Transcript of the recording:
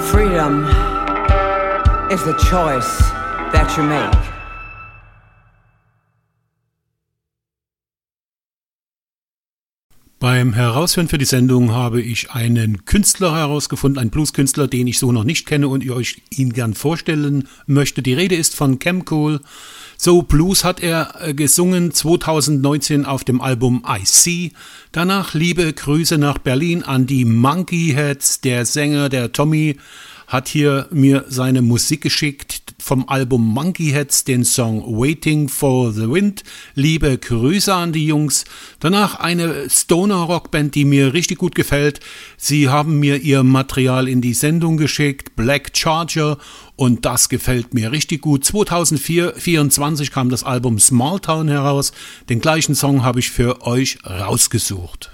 Freedom is the choice that you make. Beim Heraushören für die Sendung habe ich einen Künstler herausgefunden, einen Blueskünstler, den ich so noch nicht kenne und euch ihn gern vorstellen möchte. Die Rede ist von Cam Cole. So Blues hat er gesungen 2019 auf dem Album I See. Danach liebe Grüße nach Berlin an die Monkey Heads. Der Sänger, der Tommy, hat hier mir seine Musik geschickt vom Album Monkey Heads, den Song Waiting for the Wind. Liebe Grüße an die Jungs. Danach eine Stoner-Rockband, die mir richtig gut gefällt. Sie haben mir ihr Material in die Sendung geschickt, Black Charger, und das gefällt mir richtig gut. 2024 kam das Album Small Town heraus. Den gleichen Song habe ich für euch rausgesucht.